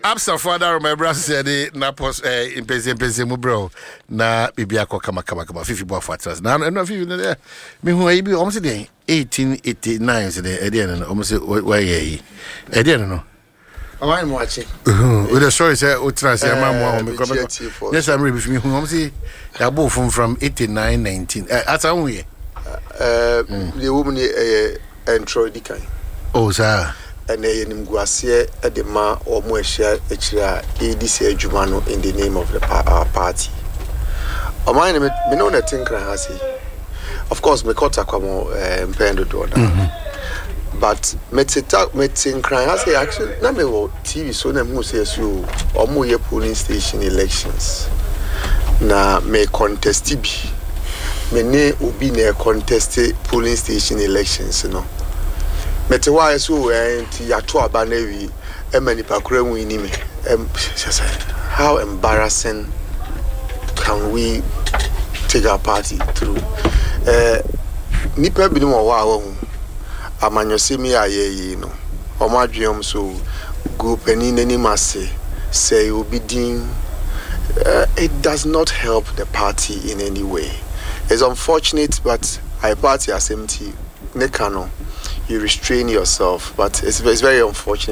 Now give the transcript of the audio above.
Absa father my brother said na pos impese mu bro na bibia ko kama fifi bo fatras na no fifi na me hu ayi bi o mo se den 1889 se den e den no o mo se why yi e den no why mo achi with the story say o trans ya ma mo me ko yes I'm ready me hu o mo se ya bo from 8919 ata hu ye the woman entro dikai oh sir and nim guase de ma o mo ehia ekira ADC adwuma no in the name of the party. O man me no na tinkran ha say. Of course me kota kwamo mpendo do na. But me tinkran ha say actually na me wo TV so na mu say so o mo ye polling station elections. Na me contest bi. Me ne obi na contest polling station elections no. Metewa so enti yato aba na wi emani pakura mu ni me how embarrassing can we take our party through nipa bi no wa hu amanyosemi ayeyi no omadwem so go pani nani masse say obidin it does not help the party in any way. It's unfortunate, but I party as empty nekano you restrain yourself, but it's very unfortunate.